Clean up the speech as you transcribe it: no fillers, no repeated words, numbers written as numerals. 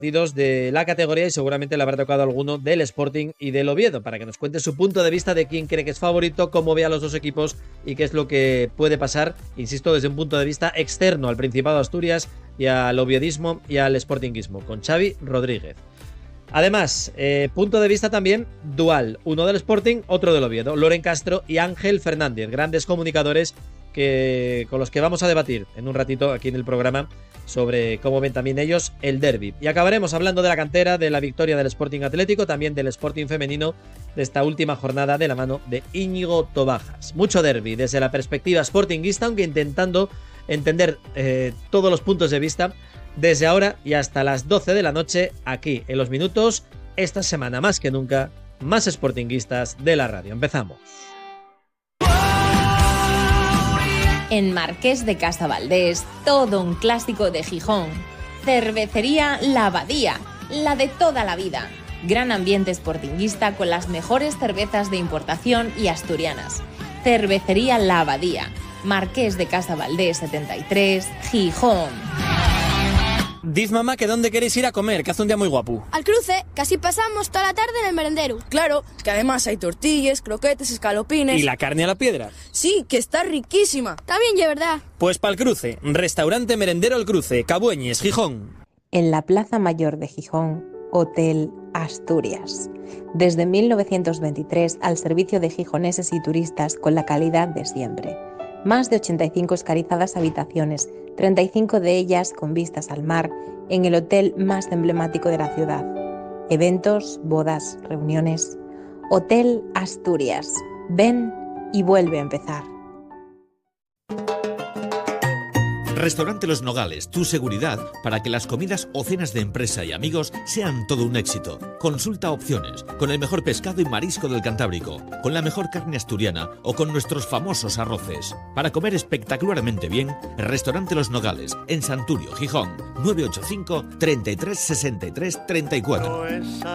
partidos de la categoría y seguramente le habrá tocado alguno del Sporting y del Oviedo, para que nos cuente su punto de vista de quién cree que es favorito, cómo ve a los dos equipos y qué es lo que puede pasar, insisto, desde un punto de vista externo al Principado de Asturias y al oviedismo y al sportinguismo, con Xavi Rodríguez. Además, punto de vista también dual, uno del Sporting, otro del Oviedo, Loren Castro y Ángel Fernández, grandes comunicadores con los que vamos a debatir en un ratito aquí en el programa sobre cómo ven también ellos el derbi. Y acabaremos hablando de la cantera, de la victoria del Sporting Atlético, también del Sporting femenino, de esta última jornada de la mano de Íñigo Tobajas. Mucho derbi desde la perspectiva sportinguista, aunque intentando entender todos los puntos de vista desde ahora y hasta las 12 de la noche aquí en Los Minutos, esta semana más que nunca, más sportinguistas de la radio. Empezamos. En Marqués de Casavaldés, todo un clásico de Gijón. Cervecería La Abadía, la de toda la vida. Gran ambiente sportinguista con las mejores cervezas de importación y asturianas. Cervecería La Abadía, Marqués de Casavaldés 73, Gijón. Diz mamá que dónde queréis ir a comer, que hace un día muy guapo. Al cruce, casi pasamos toda la tarde en el merendero. Claro, que además hay tortillas, croquetes, escalopines. ¿Y la carne a la piedra? Sí, que está riquísima. También, de verdad. Pues pa'l cruce, restaurante merendero El Cruce, Cabueñes, Gijón. En la Plaza Mayor de Gijón, Hotel Asturias. Desde 1923 al servicio de gijoneses y turistas con la calidad de siempre. Más de 85 escarizadas habitaciones, 35 de ellas con vistas al mar, en el hotel más emblemático de la ciudad. Eventos, bodas, reuniones. Hotel Asturias. Ven y vuelve a empezar. Restaurante Los Nogales, tu seguridad para que las comidas o cenas de empresa y amigos sean todo un éxito. Consulta opciones, con el mejor pescado y marisco del Cantábrico, con la mejor carne asturiana o con nuestros famosos arroces. Para comer espectacularmente bien, Restaurante Los Nogales, en Santurio, Gijón, 985 33 63 34.